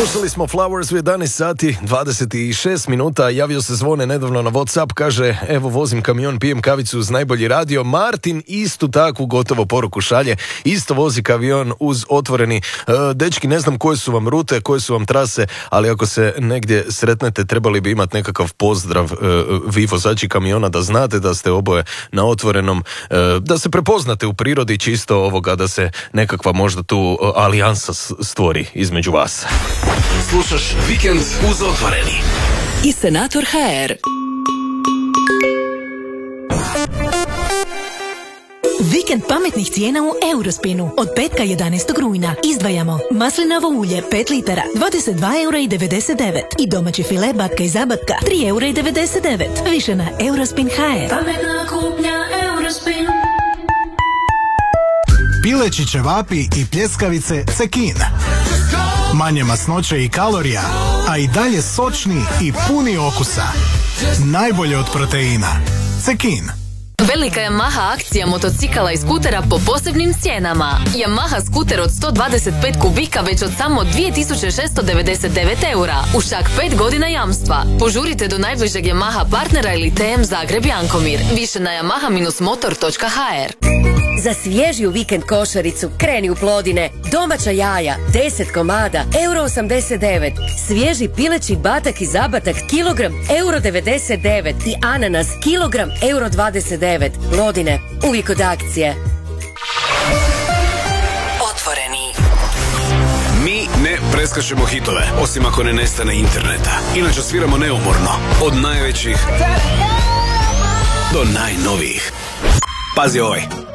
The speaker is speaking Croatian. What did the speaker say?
Slušali smo Flowers u 11 sati, 26 minuta, javio se Zvone nedavno na WhatsApp, kaže, evo vozim kamion, pijem kavicu uz najbolji radio. Martin istu takvu gotovo poruku šalje, isto vozi kamion uz otvoreni. Dečki, ne znam koje su vam rute, koje su vam trase, ali ako se negdje sretnete, trebali bi imati nekakav pozdrav, vi vozači kamiona, da znate da ste oboje na otvorenom, da se prepoznate u prirodi, čisto ovoga, da se nekakva možda tu alijansa stvori između vas. Slušaš Vikend uz otvoreni. I Senator HR. Vikend pametnih cijena u Eurospinu. Od petka 11. rujna izdvajamo maslinovo ulje 5 litara 22,99 € i domaći file batka i zabatka 3,99 €. Više na Eurospin HR. Pametna kupnja Eurospin. Pileći ćevapi i pljeskavice Cekin. Manje masnoće i kalorija, a i dalje sočni i puni okusa. Najbolje od proteina. Cekin. Velika Yamaha akcija motocikala i skutera po posebnim cijenama. Yamaha skuter od 125 kubika već od samo 2699 € uz čak 5 godina jamstva. Požurite do najbližeg Yamaha partnera ili TM Zagreb Jankomir. Više na yamaha-motor.hr. Za svježiju vikend košaricu kreni u Plodine. Domaća jaja 10 komada €89. Svježi pileći batak i zabatak kilogram €99 i ananas kilogram €29. Plodine, uvijek od akcije. Otvoreni. Mi ne preskačemo hitove, osim ako ne nestane interneta. Inače sviramo neumorno, od najvećih do najnovijih. Pazi ovaj.